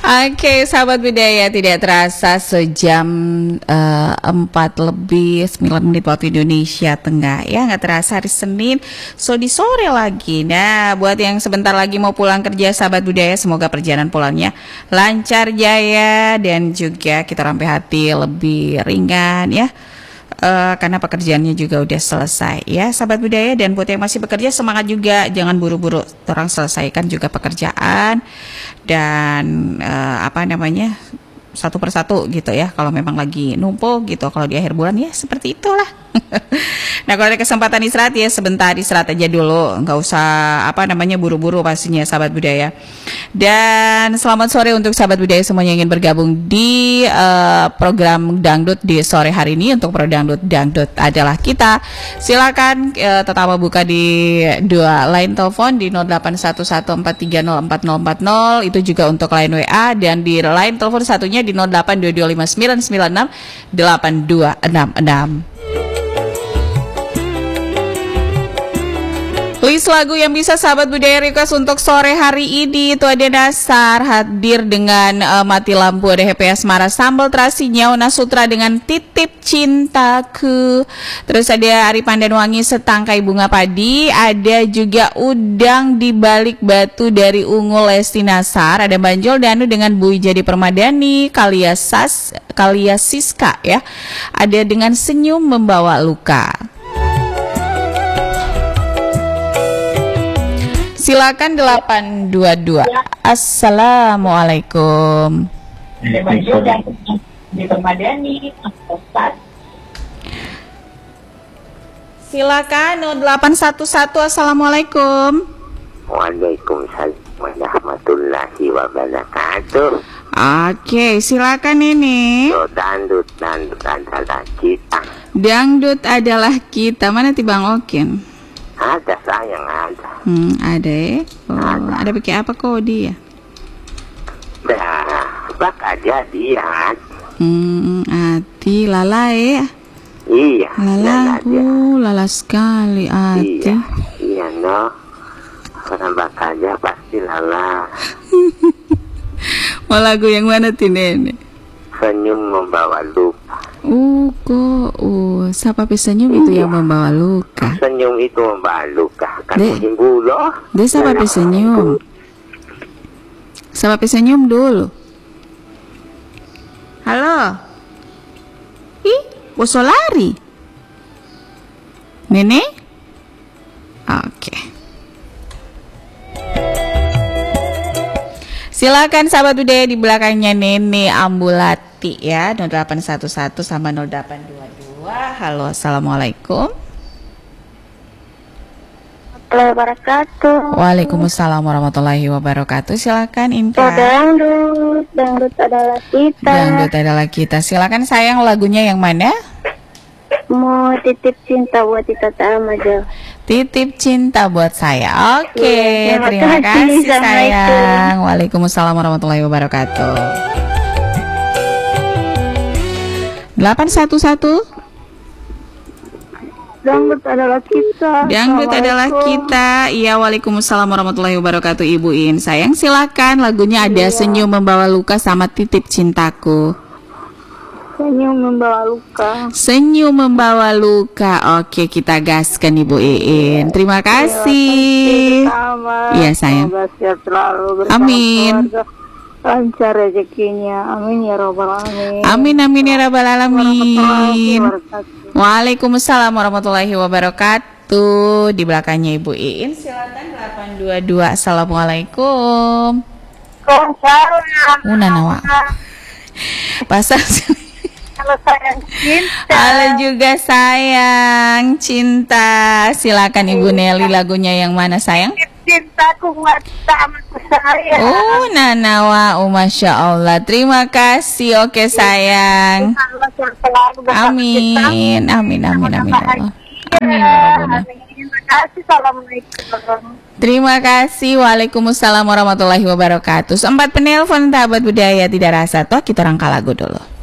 Oke, sahabat budaya, tidak terasa sejam 4 lebih 9 menit waktu Indonesia Tengah ya, nggak terasa hari Senin, so di sore lagi. Nah, buat yang sebentar lagi mau pulang kerja, sahabat budaya, semoga perjalanan pulangnya lancar jaya dan juga kita rampai hati lebih ringan ya. Karena pekerjaannya juga udah selesai ya sahabat budaya. Dan buat yang masih bekerja, semangat juga, jangan buru-buru, orang selesaikan juga pekerjaan dan satu persatu gitu ya, kalau memang lagi numpuk gitu, kalau di akhir bulan ya seperti itulah. Nah, kalau ada kesempatan istirahat ya sebentar istirahat aja dulu, nggak usah buru-buru pastinya sahabat budaya. Dan selamat sore untuk sahabat budaya semuanya yang ingin bergabung di program Dangdut di sore hari ini. Untuk Pro Dangdut adalah kita. Silakan tetap buka di dua line telepon di 081143040040, itu juga untuk line WA, dan di line telepon satunya di 082259968266. List lagu yang bisa sahabat budaya request untuk sore hari ini itu ada Dasar hadir dengan Mati Lampu, ada Happy Asmara Sambal Terasi, Nyauna Sutra dengan Titip Cintaku, terus ada Ari Pandanwangi Setangkai Bunga Padi, ada juga Udang di Balik Batu dari Ungu Lesti Nasar, ada Banjol Danu dengan Bui Jadi Permadani, Kalia Siska ya, ada dengan Senyum Membawa Luka. Silakan 822. Assalamualaikum. Silakan 0811. Assalamualaikum. Waalaikumsalam warahmatullahi wabarakatuh. Oke, silakan ini. Dangdut adalah kita. Dangdut adalah kita. Mana ti Bang Okin? Ada sayang ada. Ada ya. Ada pakai apa kok dia? Bak aja dia. Ati lala ya. Iya. Lala. Lala sekali Ati. Iya no. Orang bak aja pasti lala. Mau lagu yang mana ti nenek? Senyum Membawa Luka. Siapa pesenyum itu yang membawa luka? Senyum itu membawa luka. Kan mungkin gulo. Dia siapa pesenyum? Siapa pesenyum dulu? Halo? Boso lari? Nenek? Oke. Silakan sahabat budaya di belakangnya Nenek Ambulati ya, 0811 sama 0822. Halo, assalamualaikum. Wabarakatuh. Waalaikumsalam warahmatullahi wabarakatuh. Silakan Inka. Dangdut adalah kita. Dangdut adalah kita. Silakan sayang, lagunya yang mana? Mau titip cinta buat kita aja. Titip cinta buat saya. Oke, terima kasih sayang. Waalaikumsalam warahmatullahi wabarakatuh. 811. Dangdut adalah kita. Dangdut adalah kita. Iya, waalaikumsalam warahmatullahi wabarakatuh Ibu In. Sayang, silakan, lagunya ada Senyum Membawa Luka sama Titip Cintaku. Senyum Membawa Luka. Senyum Membawa Luka. Oke, kita gaskan Ibu In. Terima kasih. Iya sayang. Amin. Lancar rezekinya. Amin ya robbal alamin. Amin ya rabbal alamin. Waalaikumsalam warahmatullahi wabarakatuh. Di belakangnya Ibu Iin. Silakan 822. Assalamualaikum. Waalaikumsalam. Nanawa. Pasal. Halo sayang cinta. Halo juga sayang cinta. Silakan Ibu Nelly, lagunya yang mana sayang? Cintaku buat tamatku saya. Nanawa, Masya Allah. Terima kasih. Oke sayang. Amin. Amin ya Allah. Terima kasih. Assalamualaikum. Terima kasih. Waalaikumsalam warahmatullahi wabarakatuh. 4 penelpon sahabat budaya tidak rasa toh, kita rangka lagu dulu.